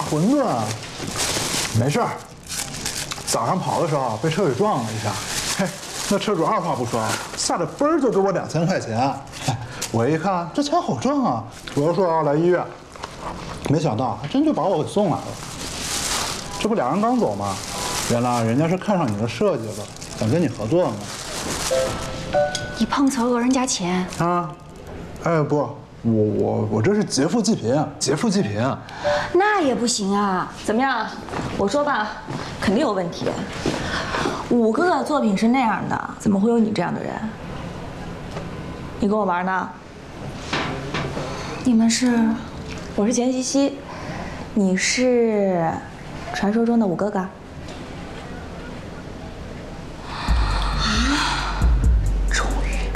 馄饨，没事儿。早上跑的时候被车给撞了一下，嘿，那车主二话不说，下来嘣儿就给我2000块钱。我一看这钱好挣啊，我又说要来医院，没想到还真就把我给送来了。这不俩人刚走吗？原来人家是看上你的设计了，想跟你合作呢。 你碰瓷讹人家钱啊？哎不，我这是劫富济贫，劫富济贫。 那也不行啊！ 怎么样？我说吧，肯定有问题。5哥的作品是那样的，怎么会有你这样的人？你跟我玩呢？ 你们是？ 我是钱西西，你是传说中的5哥哥。终于。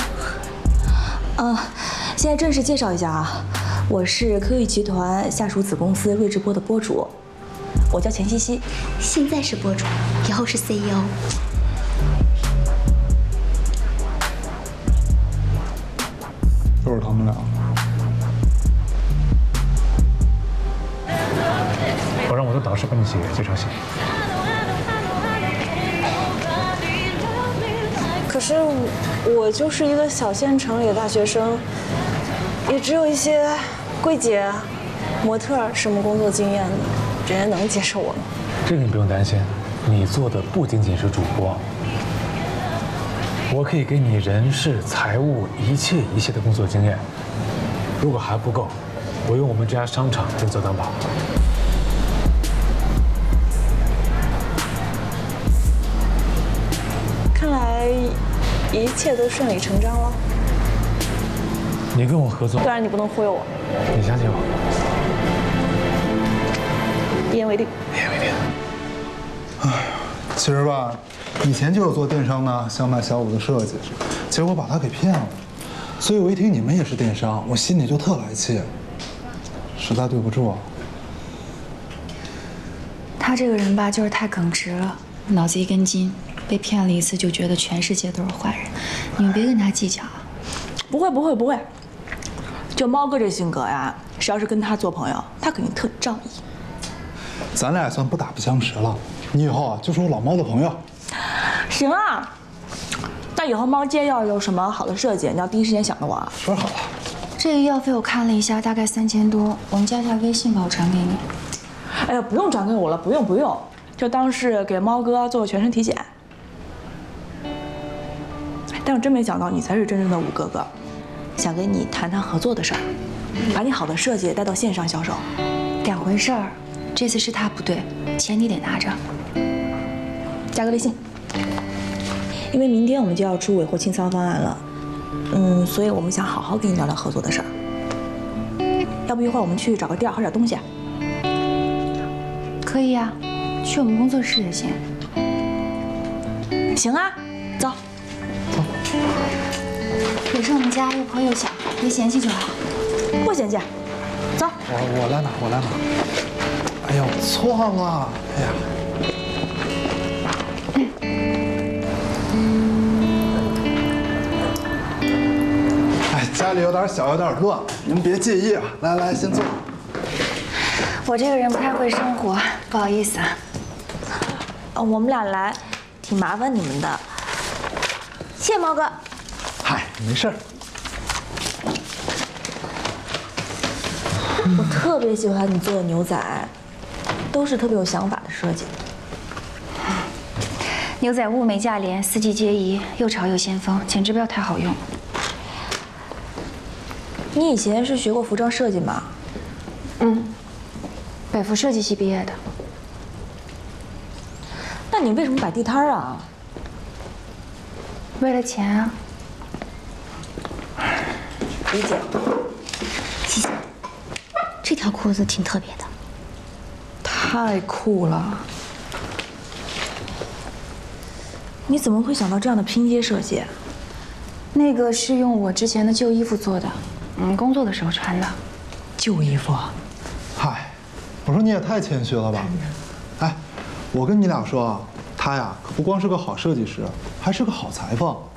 现在正式介绍一下啊，我是科艺集团下属子公司睿智播的播主，我叫钱西西。 现在是播主，以后是 CEO。 就是他们俩。 我让我的导师帮你写介绍信。 可是我就是一个小县城里的大学生，也只有一些柜姐、模特什么工作经验的，人家能接受我吗？ 这个你不用担心，你做的不仅仅是主播，我可以给你人事、财务一切的工作经验。如果还不够，我用我们这家商场给你做担保。 看来一切都顺理成章了。 你跟我合作， 当然你不能忽悠我。 你相信我。 一言为定。 一言为定。 哎呀，其实吧，以前就有做电商的想买小五的设计，结果把他给骗了。所以我一听你们也是电商，我心里就特来气，实在对不住啊。 他这个人吧，就是太耿直了，脑子一根筋，被骗了一次就觉得全世界都是坏人。你们别跟他计较啊。 不会，就猫哥这性格呀，谁要是跟他做朋友，他肯定特仗义。 咱俩也算不打不相识了，你以后啊就是我老猫的朋友。 行啊，那以后猫街要有什么好的设计，你要第一时间想着我啊。 说好了。 这个医药费我看了一下，大概3000多，我们加一下微信吧，我转给你。 哎呀，不用转给我了，不用，就当是给猫哥做个全身体检。但我真没想到你才是真正的5哥哥，想跟你谈谈合作的事儿，把你好的设计带到线上销售。 两回事儿，这次是他不对，钱你得拿着。 加个微信，因为明天我们就要出尾货清仓方案了，所以我们想好好跟你聊聊合作的事儿。要不一会儿我们去找个地儿喝点东西？ 可以呀，去我们工作室也行。 行啊，走。 也是我们家又破又小，别嫌弃就好。 不嫌弃，走。 我来拿。哎呀，错了，哎呀。哎，家里有点小，有点乱，您别介意啊。来，先坐。 我这个人不太会生活，不好意思啊。 我们俩来，挺麻烦你们的。谢谢猫哥。 嗨，没事儿。 我特别喜欢你做的牛仔，都是特别有想法的设计。 牛仔物美价廉，四季皆宜，又潮又先锋，简直不要太好用。 你以前是学过服装设计吗？ 北服设计系毕业的。 那你为什么摆地摊啊？ 为了钱啊。 理解。 谢谢。这条裤子挺特别的。 太酷了！你怎么会想到这样的拼接设计？ 那个是用我之前的旧衣服做的，工作的时候穿的。 旧衣服。 嗨，我说你也太谦虚了吧。哎，我跟你俩说啊，他呀可不光是个好设计师，还是个好裁缝。